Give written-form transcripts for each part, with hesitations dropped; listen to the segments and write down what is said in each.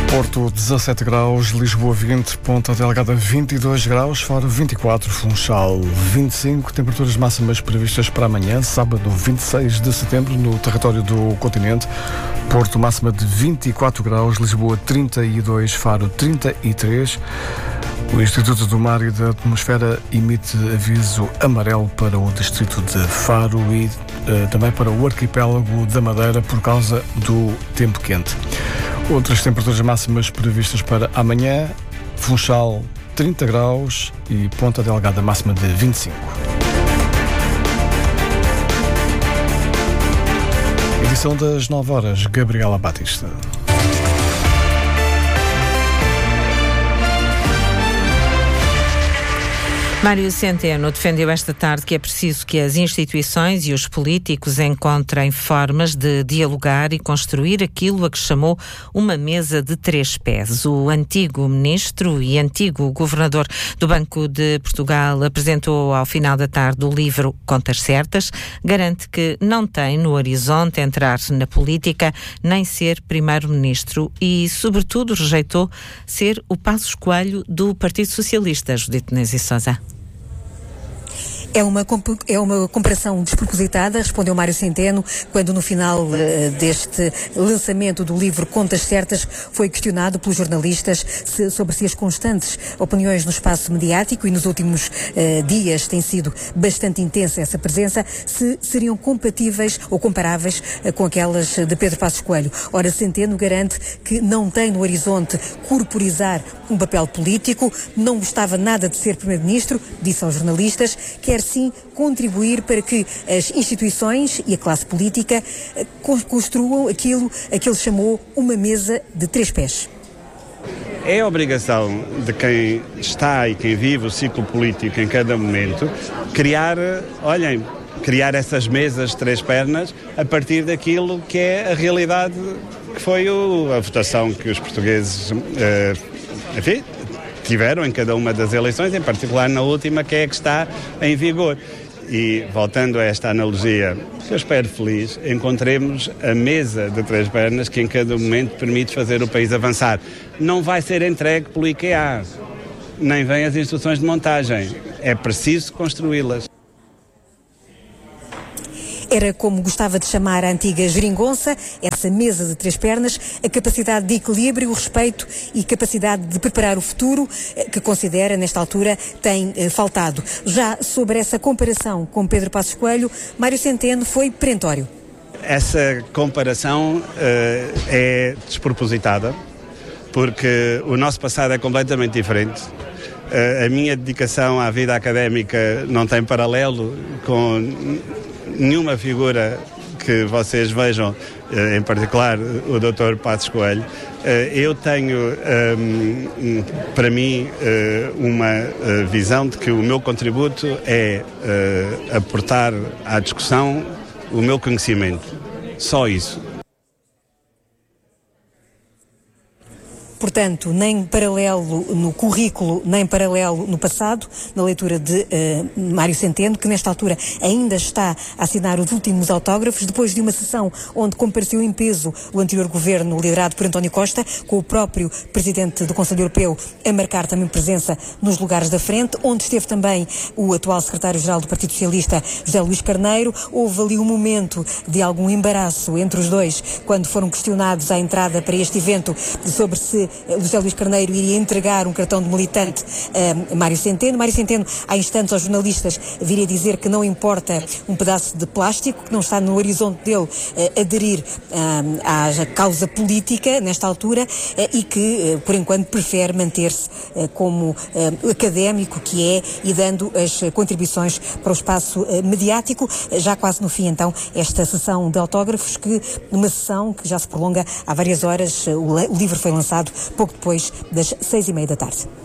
Porto 17 graus, Lisboa 20, Ponta Delgada 22 graus, Faro 24, Funchal 25, temperaturas máximas previstas para amanhã, sábado 26 de setembro, no território do continente. Porto máxima de 24 graus, Lisboa 32, Faro 33. O Instituto do Mar e da Atmosfera emite aviso amarelo para o distrito de Faro e também para o arquipélago da Madeira por causa do tempo quente. Outras temperaturas máximas previstas para amanhã: Funchal 30 graus e Ponta Delgada máxima de 25. Edição das 9 horas, Gabriela Batista. Mário Centeno defendeu esta tarde que é preciso que as instituições e os políticos encontrem formas de dialogar e construir aquilo a que chamou uma mesa de três pés. O antigo ministro e antigo governador do Banco de Portugal apresentou ao final da tarde o livro Contas Certas. Garante que não tem no horizonte entrar na política nem ser primeiro-ministro e, sobretudo, rejeitou ser o Passos Coelho do Partido Socialista. Judite Neves e Sousa. É uma comparação despropositada, respondeu Mário Centeno, quando no final deste lançamento do livro Contas Certas foi questionado pelos jornalistas sobre se as constantes opiniões no espaço mediático, e nos últimos dias tem sido bastante intensa essa presença, se seriam compatíveis ou comparáveis com aquelas de Pedro Passos Coelho. Ora, Centeno garante que não tem no horizonte corporizar um papel político, não gostava nada de ser primeiro-ministro, disse aos jornalistas, quer sim contribuir para que as instituições e a classe política construam aquilo a que ele chamou uma mesa de três pés. É a obrigação de quem está e quem vive o ciclo político em cada momento criar essas mesas de três pernas a partir daquilo que é a realidade que foi a votação que os portugueses tiveram em cada uma das eleições, em particular na última, que é a que está em vigor. E, voltando a esta analogia, que eu espero feliz, encontremos a mesa de três pernas que em cada momento permite fazer o país avançar. Não vai ser entregue pelo IKEA, nem vêm as instruções de montagem. É preciso construí-las. Era como gostava de chamar a antiga geringonça, essa mesa de três pernas, a capacidade de equilíbrio, o respeito e capacidade de preparar o futuro, que considera, nesta altura, tem faltado. Já sobre essa comparação com Pedro Passos Coelho, Mário Centeno foi perentório. Essa comparação é despropositada, porque o nosso passado é completamente diferente. A minha dedicação à vida académica não tem paralelo com nenhuma figura que vocês vejam, em particular o Dr. Passos Coelho. Eu tenho, para mim, uma visão de que o meu contributo é aportar à discussão o meu conhecimento. Só isso. Portanto, nem paralelo no currículo, nem paralelo no passado, na leitura de Mário Centeno, que nesta altura ainda está a assinar os últimos autógrafos, depois de uma sessão onde compareceu em peso o anterior governo liderado por António Costa, com o próprio presidente do Conselho Europeu a marcar também presença nos lugares da frente, onde esteve também o atual secretário-geral do Partido Socialista, José Luís Carneiro. Houve ali um momento de algum embaraço entre os dois, quando foram questionados à entrada para este evento sobre se José Luís Carneiro iria entregar um cartão de militante a Mário Centeno. Mário Centeno, há instantes aos jornalistas, viria dizer que não importa um pedaço de plástico, que não está no horizonte dele aderir à causa política nesta altura e que, por enquanto, prefere manter-se como académico que é e dando as contribuições para o espaço mediático. Já quase no fim, então, esta sessão de autógrafos, uma sessão que já se prolonga há várias horas. O livro foi lançado pouco depois das 6:30 da tarde.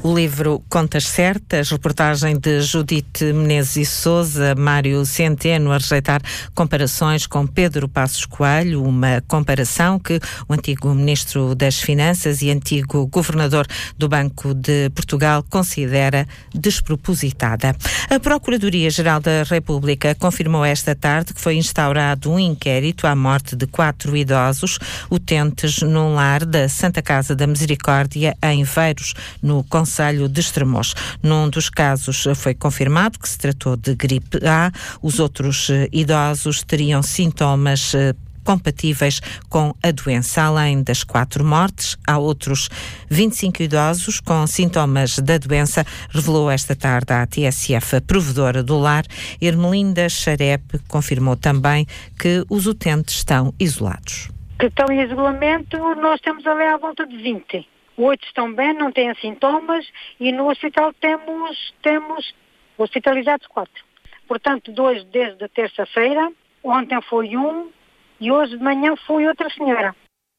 O livro Contas Certas, reportagem de Judite Menezes e Sousa, Mário Centeno a rejeitar comparações com Pedro Passos Coelho, uma comparação que o antigo Ministro das Finanças e antigo Governador do Banco de Portugal considera despropositada. A Procuradoria-Geral da República confirmou esta tarde que foi instaurado um inquérito à morte de 4 idosos utentes num lar da Santa Casa da Misericórdia em Veiros, no Concelho de Estremoz. Num dos casos foi confirmado que se tratou de gripe A. Os outros idosos teriam sintomas compatíveis com a doença. Além das 4 mortes, há outros 25 idosos com sintomas da doença, revelou esta tarde a TSF, a provedora do lar. Ermelinda Xarepe confirmou também que os utentes estão isolados. Que estão em isolamento, nós temos ali à volta de 20. 8 estão bem, não têm sintomas, e no hospital temos hospitalizados 4. Portanto, 2 desde a terça-feira, ontem foi um e hoje de manhã foi outra senhora.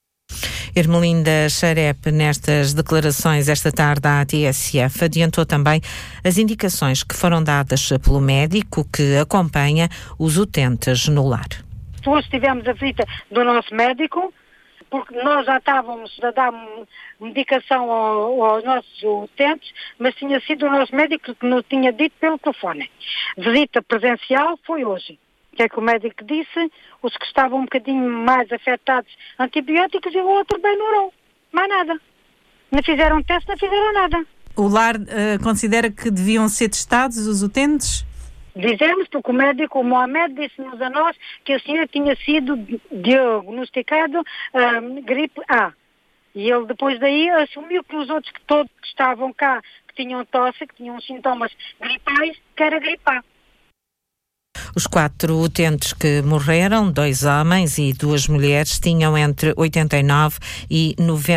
Ermelinda Xarepe, nestas declarações esta tarde à TSF, adiantou também as indicações que foram dadas pelo médico que acompanha os utentes no lar. Hoje tivemos a visita do nosso médico, porque nós já estávamos a dar medicação aos nossos utentes, mas tinha sido o nosso médico que nos tinha dito pelo telefone. Visita presencial foi hoje. O que é que o médico disse? Os que estavam um bocadinho mais afetados, antibióticos, e o outro bem não. Mais nada. Não fizeram teste, não fizeram nada. O lar considera que deviam ser testados os utentes? Dizemos, porque o médico, o Mohamed, disse-nos a nós que a senhora tinha sido diagnosticado gripe A. E ele depois daí assumiu que os outros que todos que estavam cá, que tinham tosse, que tinham sintomas gripais, que era gripe A. Os 4 utentes que morreram, 2 homens e 2 mulheres, tinham entre 89 e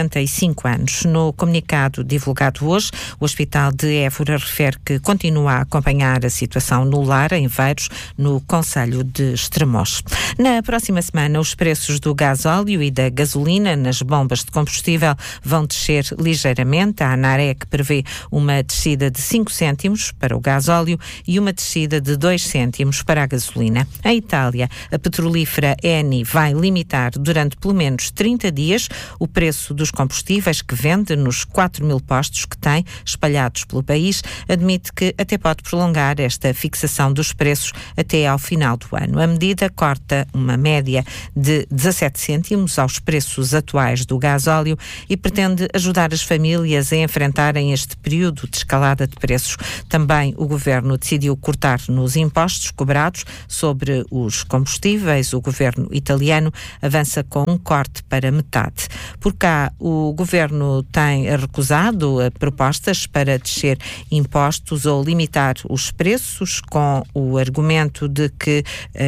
95 anos. No comunicado divulgado hoje, o Hospital de Évora refere que continua a acompanhar a situação no lar, em Veiros, no Concelho de Estremoz. Na próxima semana, os preços do gasóleo e da gasolina nas bombas de combustível vão descer ligeiramente. A ANAREC prevê uma descida de 5 cêntimos para o gasóleo e uma descida de 2 cêntimos para a gasolina. Em Itália, a petrolífera Eni vai limitar durante pelo menos 30 dias o preço dos combustíveis que vende nos 4.000 postos que tem espalhados pelo país. Admite que até pode prolongar esta fixação dos preços até ao final do ano. A medida corta uma média de 17 cêntimos aos preços atuais do gasóleo e pretende ajudar as famílias a enfrentarem este período de escalada de preços. Também o governo decidiu cortar nos impostos cobrados sobre os combustíveis. O governo italiano avança com um corte para metade. Por cá, o governo tem recusado propostas para descer impostos ou limitar os preços, com o argumento de que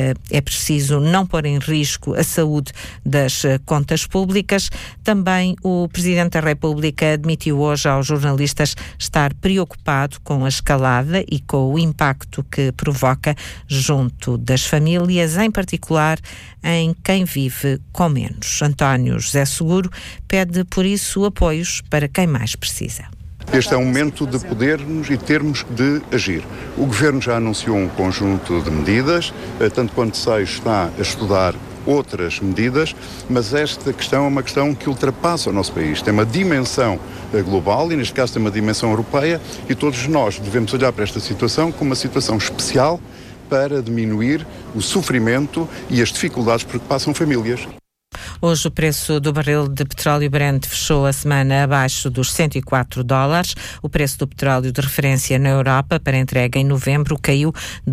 é preciso não pôr em risco a saúde das contas públicas. Também o Presidente da República admitiu hoje aos jornalistas estar preocupado com a escalada e com o impacto que provoca junto das famílias, em particular em quem vive com menos. António José Seguro pede, por isso, apoios para quem mais precisa. Este é um momento de podermos e termos de agir. O Governo já anunciou um conjunto de medidas, tanto quanto sei está a estudar outras medidas, mas esta questão é uma questão que ultrapassa o nosso país. Tem uma dimensão global e, neste caso, tem uma dimensão europeia, e todos nós devemos olhar para esta situação como uma situação especial para diminuir o sofrimento e as dificuldades por que passam famílias. Hoje o preço do barril de petróleo Brent fechou a semana abaixo dos $104. O preço do petróleo de referência na Europa para entrega em novembro caiu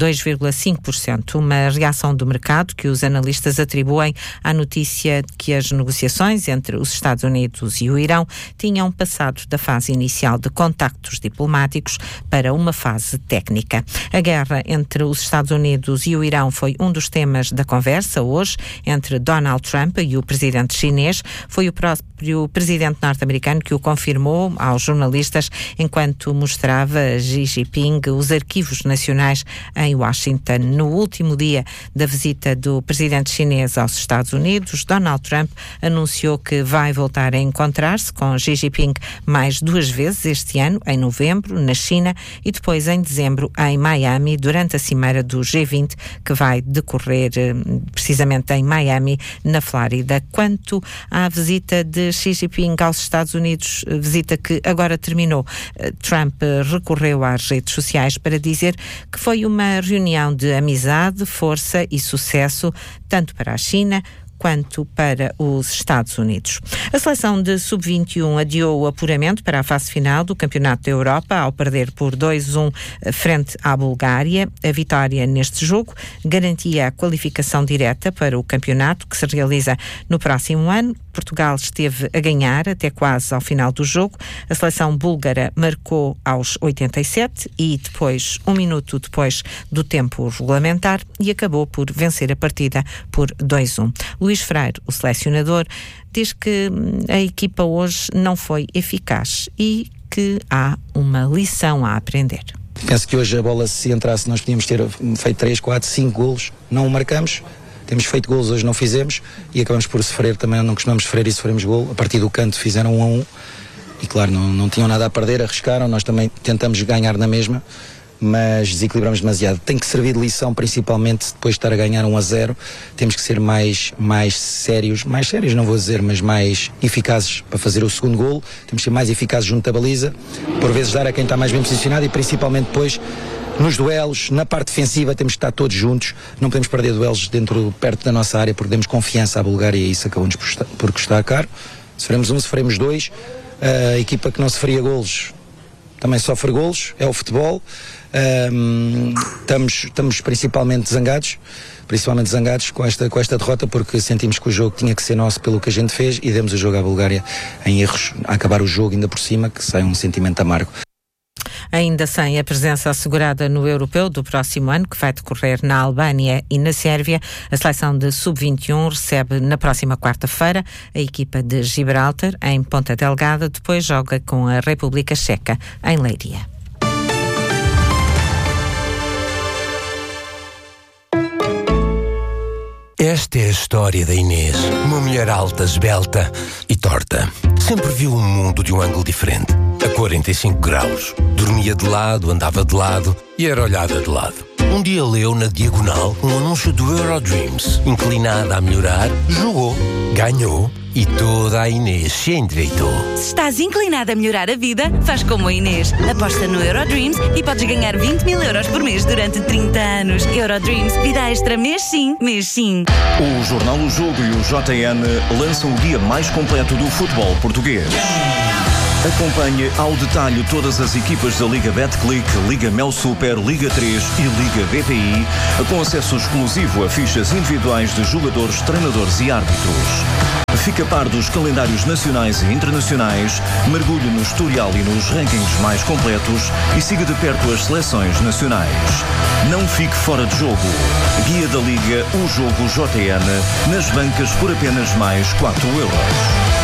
2,5%. Uma reação do mercado que os analistas atribuem à notícia de que as negociações entre os Estados Unidos e o Irão tinham passado da fase inicial de contactos diplomáticos para uma fase técnica. A guerra entre os Estados Unidos e o Irão foi um dos temas da conversa hoje entre Donald Trump e o presidente presidente chinês. Foi o próprio presidente norte-americano que o confirmou aos jornalistas enquanto mostrava Xi Jinping os arquivos nacionais em Washington. No último dia da visita do presidente chinês aos Estados Unidos, Donald Trump anunciou que vai voltar a encontrar-se com Xi Jinping mais 2 vezes este ano, em novembro, na China, e depois em dezembro, em Miami, durante a cimeira do G20, que vai decorrer precisamente em Miami, na Flórida. Quanto à visita de Xi Jinping aos Estados Unidos, visita que agora terminou, Trump recorreu às redes sociais para dizer que foi uma reunião de amizade, força e sucesso, tanto para a China quanto para os Estados Unidos. A seleção de sub-21 adiou o apuramento para a fase final do Campeonato da Europa ao perder por 2-1 frente à Bulgária. A vitória neste jogo garantia a qualificação direta para o campeonato, que se realiza no próximo ano. Portugal esteve a ganhar até quase ao final do jogo. A seleção búlgara marcou aos 87 e depois, 1 minuto depois do tempo regulamentar, e acabou por vencer a partida por 2-1. Luís Freire, o selecionador, diz que a equipa hoje não foi eficaz e que há uma lição a aprender. Penso que hoje a bola, se entrasse, nós podíamos ter feito 3, 4, 5 golos. Não o marcamos. Temos feito golos, hoje não fizemos, e acabamos por sofrer também. Não costumamos sofrer e sofremos golo. A partir do canto fizeram 1-1 e claro, não tinham nada a perder, arriscaram. Nós também tentamos ganhar na mesma, mas desequilibramos demasiado. Tem que servir de lição, principalmente depois de estar a ganhar 1-0. Temos que ser mais sérios não vou dizer, mas mais eficazes para fazer o segundo golo. Temos que ser mais eficazes junto à baliza, por vezes dar a quem está mais bem posicionado, e principalmente depois nos duelos, na parte defensiva, temos que estar todos juntos. Não podemos perder duelos perto da nossa área, porque demos confiança à Bulgária e isso acabou-nos por custar caro. Sofremos 1, sofremos 2. A equipa que não sofria golos também sofre golos, é o futebol. Estamos principalmente zangados com esta derrota, porque sentimos que o jogo tinha que ser nosso pelo que a gente fez, e demos o jogo à Bulgária em erros, a acabar o jogo ainda por cima, que sai um sentimento amargo. Ainda sem a presença assegurada no Europeu do próximo ano, que vai decorrer na Albânia e na Sérvia, a seleção de sub-21 recebe na próxima quarta-feira a equipa de Gibraltar, em Ponta Delgada, depois joga com a República Checa, em Leiria. Esta é a história da Inês, uma mulher alta, esbelta e torta. Sempre viu o mundo de um ângulo diferente, a 45 graus. Dormia de lado, andava de lado e era olhada de lado. Um dia leu na diagonal um anúncio do Eurodreams. Inclinada a melhorar, jogou, ganhou e toda a Inês se endireitou. Se estás inclinada a melhorar a vida, faz como a Inês. Aposta no Eurodreams e podes ganhar 20 mil euros por mês durante 30 anos. Eurodreams, vida extra mês sim, mês sim. O Jornal O Jogo e o JN lançam o guia mais completo do futebol português. Acompanhe ao detalhe todas as equipas da Liga Betclic, Liga Mel Super, Liga 3 e Liga BPI, com acesso exclusivo a fichas individuais de jogadores, treinadores e árbitros. Fique a par dos calendários nacionais e internacionais, mergulhe no historial e nos rankings mais completos e siga de perto as seleções nacionais. Não fique fora de jogo. Guia da Liga, o Jogo JN, nas bancas por apenas mais 4 euros.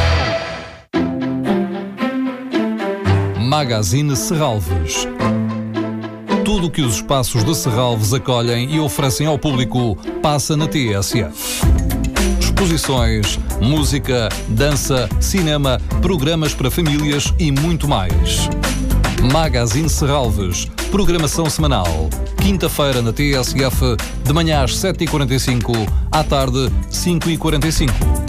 Magazine Serralves. Tudo o que os espaços de Serralves acolhem e oferecem ao público passa na TSF. Exposições, música, dança, cinema, programas para famílias e muito mais. Magazine Serralves. Programação semanal. Quinta-feira na TSF, de manhã às 7h45, à tarde 5h45.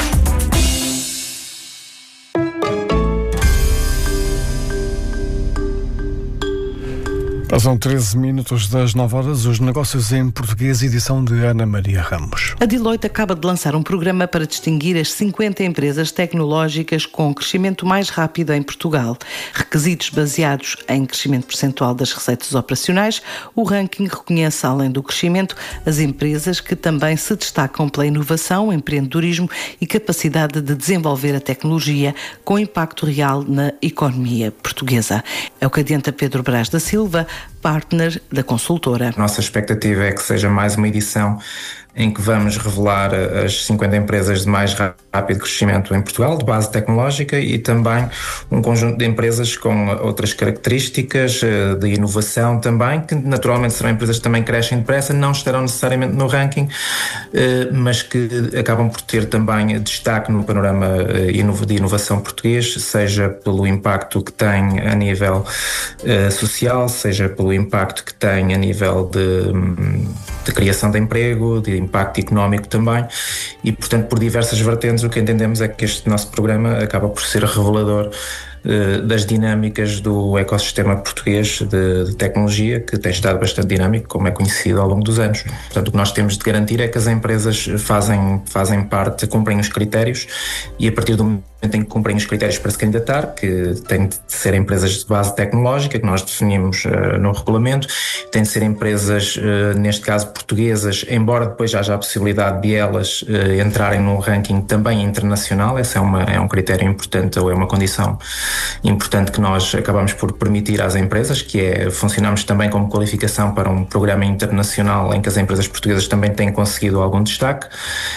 São 13 minutos das 9 horas, os negócios em português, edição de Ana Maria Ramos. A Deloitte acaba de lançar um programa para distinguir as 50 empresas tecnológicas com crescimento mais rápido em Portugal. Requisitos baseados em crescimento percentual das receitas operacionais, o ranking reconhece, além do crescimento, as empresas que também se destacam pela inovação, empreendedorismo e capacidade de desenvolver a tecnologia com impacto real na economia portuguesa. É o que adianta Pedro Brás da Silva, partner da consultora. A nossa expectativa é que seja mais uma edição em que vamos revelar as 50 empresas de mais rápido crescimento em Portugal, de base tecnológica, e também um conjunto de empresas com outras características de inovação também, que naturalmente serão empresas que também crescem depressa, não estarão necessariamente no ranking, mas que acabam por ter também destaque no panorama de inovação português, seja pelo impacto que tem a nível social, seja pelo impacto que tem a nível de criação de emprego, de impacto económico também, e portanto por diversas vertentes o que entendemos é que este nosso programa acaba por ser revelador das dinâmicas do ecossistema português de tecnologia, que tem estado bastante dinâmico, como é conhecido ao longo dos anos. Portanto, o que nós temos de garantir é que as empresas fazem parte, cumprem os critérios, e a partir do momento em que cumprem os critérios para se candidatar, que têm de ser empresas de base tecnológica, que nós definimos no regulamento, têm de ser empresas, neste caso portuguesas, embora depois haja a possibilidade de elas entrarem num ranking também internacional. Esse é um critério importante, ou é uma condição importante que nós acabamos por permitir às empresas, que é funcionamos também como qualificação para um programa internacional em que as empresas portuguesas também têm conseguido algum destaque.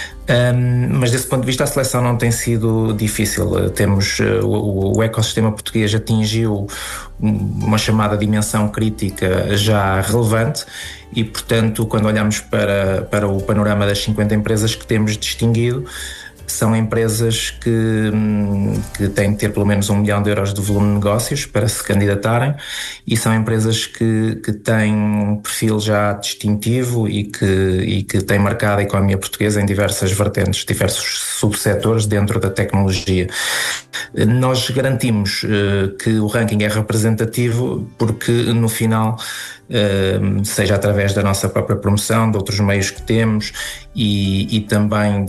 Mas desse ponto de vista a seleção não tem sido difícil. Temos o ecossistema português atingiu uma chamada dimensão crítica já relevante, e portanto quando olhamos para o panorama das 50 empresas que temos distinguido, são empresas que têm de ter pelo menos 1 milhão de euros de volume de negócios para se candidatarem, e são empresas que têm um perfil já distintivo e que têm marcado a economia portuguesa em diversas vertentes, diversos subsetores dentro da tecnologia. Nós garantimos que o ranking é representativo porque no final, seja através da nossa própria promoção, de outros meios que temos e também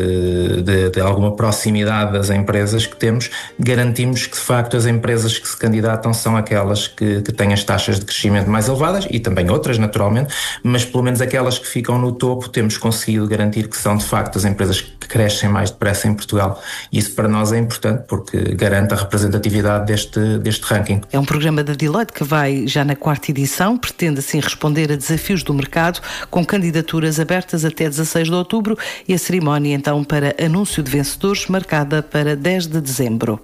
de alguma proximidade das empresas que temos, garantimos que de facto as empresas que se candidatam são aquelas que têm as taxas de crescimento mais elevadas, e também outras naturalmente, mas pelo menos aquelas que ficam no topo temos conseguido garantir que são de facto as empresas que crescem mais depressa em Portugal. Isso para nós é importante porque garante a representatividade deste ranking. É um programa da Deloitte que vai já na 4ª edição, pretende assim responder a desafios do mercado, com candidaturas abertas até 16 de outubro e a cerimónia então para anúncio de vencedores marcada para 10 de dezembro.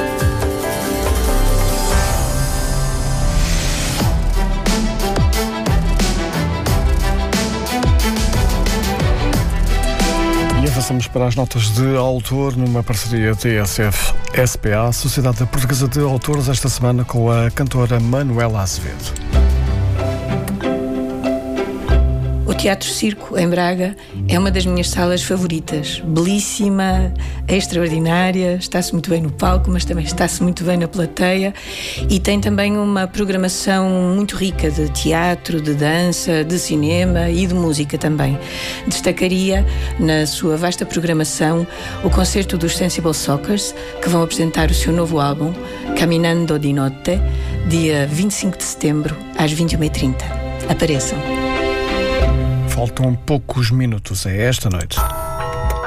Avançamos para as notas de autor numa parceria TSF-SPA, Sociedade Portuguesa de Autores, esta semana com a cantora Manuela Azevedo. O Teatro Circo, em Braga, é uma das minhas salas favoritas. Belíssima, é extraordinária, está-se muito bem no palco, mas também está-se muito bem na plateia, e tem também uma programação muito rica de teatro, de dança, de cinema e de música também. Destacaria, na sua vasta programação, o concerto dos Sensible Sockers, que vão apresentar o seu novo álbum, Caminando di Notte, dia 25 de setembro, às 21h30. Apareçam. Faltam poucos minutos a esta noite.